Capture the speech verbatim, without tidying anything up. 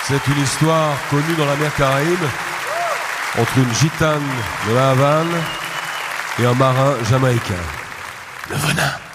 C'est une histoire connue dans la mer Caraïbe entre une gitane de la Havane et un marin jamaïcain. Le venin.